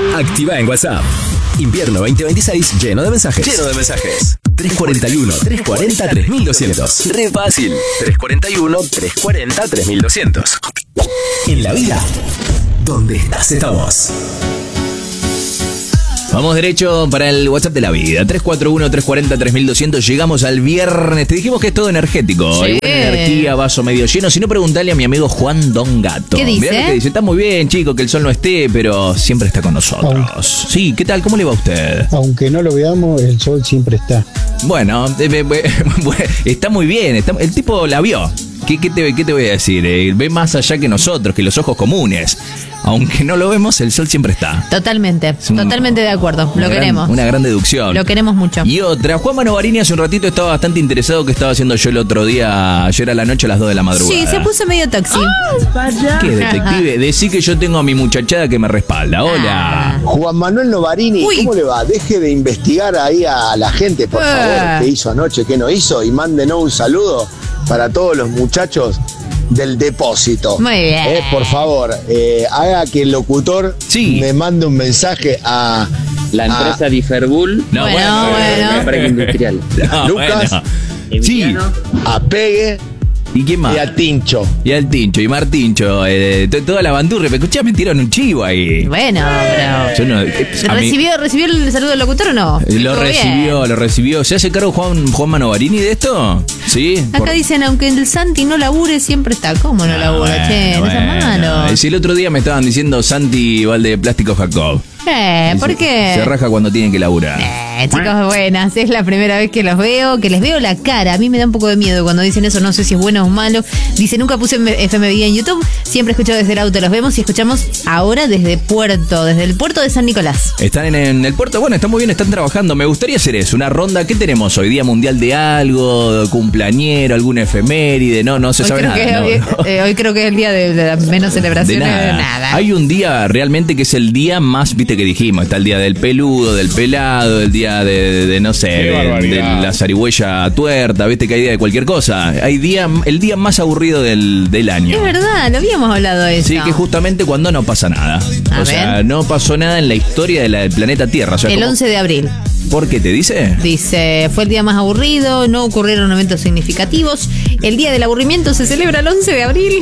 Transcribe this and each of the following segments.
Activa en WhatsApp. Invierno 2026 lleno de mensajes. 341-340-3200. Re fácil. 341-340-3200. En la vida, donde estás, estamos. Vamos derecho para el WhatsApp de la vida. 341-340-3200. Llegamos al viernes. Te dijimos que es todo energético. Sí. Hay buena energía, vaso medio lleno. Si no, preguntale a mi amigo Juan Don Gato. ¿Qué dice? Mirá lo que dice. Está muy bien, chico, que el sol no esté, pero siempre está con nosotros. Sí, ¿qué tal? ¿Cómo le va a usted? Aunque no lo veamos, el sol siempre está. Bueno, está muy bien. El tipo la vio. ¿Qué te voy a decir? Ve más allá que nosotros, que los ojos comunes. Aunque no lo vemos, el sol siempre está. Totalmente de acuerdo. Lo queremos. Una gran deducción. Lo queremos mucho. Y otra, Juan Manovarini hace un ratito estaba bastante interesado que estaba haciendo yo el otro día, ayer a la noche a las 2 de la madrugada. Sí, se puso medio taxi. ¿Qué, detective? Decí que yo tengo a mi muchachada que me respalda. Hola. Juan Manuel Novarini, Uy. ¿cómo le va? Deje de investigar ahí a la gente, por favor, qué hizo anoche, qué no hizo, y mándenos un saludo para todos los muchachos del depósito. Muy bien. Por favor, haga que el locutor me mande un mensaje a La empresa Diferbul. No, Bueno. La parque industrial. No, Lucas, bueno. Emiliano. a Pegue ¿Y quién más? y a Tincho. Y al Tincho, y Martincho, toda la bandurria. Escuchá, me tiraron un chivo ahí. Bueno, pero... Yo no, a mí- ¿Recibió el saludo del locutor o no? Lo Estuvo bien. recibió. ¿Se hace cargo Juan Manovarini de esto? Sí. Acá dicen, aunque el Santi no labure, siempre está. ¿Cómo no labura, che? No seas malo. Si el otro día me estaban diciendo Santi Valde de Plástico Jacob. ¿Por qué? Se raja cuando tienen que laburar. Chicos, buenas. Es la primera vez que los veo, que les veo la cara. A mí me da un poco de miedo cuando dicen eso. No sé si es bueno o malo. Dice, nunca puse FMV en YouTube. Siempre escucho desde el auto. Los vemos y escuchamos ahora desde el puerto de San Nicolás. Están en el puerto. Bueno, está muy bien, están trabajando. Me gustaría hacer eso, una ronda. ¿Qué tenemos hoy? ¿Día mundial de algo? ¿Cumpleañero? ¿Alguna efeméride? No se sabe nada. Hoy creo que es el día de la menos celebración de nada. Hay un día realmente que es el día más, viste que dijimos, está el día del peludo, del pelado, el día de no sé, de la zarigüeya tuerta, viste que hay día de cualquier cosa. Hay el día más aburrido del año. Es verdad, lo habíamos hablado de eso. Sí, que justamente cuando no pasa nada. A O sea, ver. no pasó nada en la historia del planeta Tierra. O sea, El como- 11 de abril. ¿Por qué te dice? Dice, fue el día más aburrido, no ocurrieron eventos significativos. El día del aburrimiento se celebra el 11 de abril.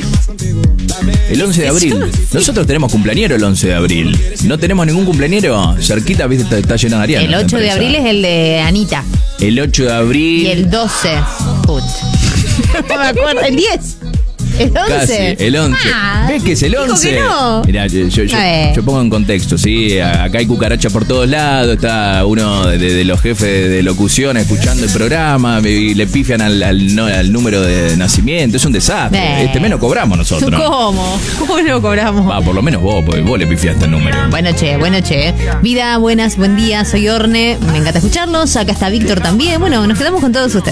El 11 de abril. Nosotros tenemos cumpleañero el 11 de abril. ¿No tenemos ningún cumpleañero? Cerquita, viste, está llena de Ariana. El 8 de abril es el de Anita. El 8 de abril. Y el 12. Put. No me acuerdo. El 10. El 11. Casi, el 11. ¿Ves que es el dijo 11? que no. Mirá, yo pongo en contexto, ¿sí? Acá hay cucaracha por todos lados, está uno de los jefes de locución escuchando el programa y le pifian al número de nacimiento. Es un desastre. Este mes no cobramos nosotros. ¿Cómo? ¿Cómo no cobramos? Por lo menos vos, porque vos le pifiaste el número. Bueno, che. Vida, buenas, buen día. Soy Orne. Me encanta escucharlos. Acá está Víctor también. Bueno, nos quedamos con todos ustedes.